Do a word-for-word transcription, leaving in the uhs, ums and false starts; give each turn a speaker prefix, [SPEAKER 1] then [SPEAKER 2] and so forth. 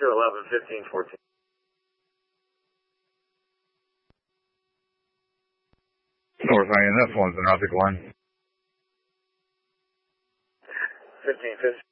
[SPEAKER 1] zero eleven fifteen fourteen.
[SPEAKER 2] North I N F one's an optic line.
[SPEAKER 1] fifteen fifteen.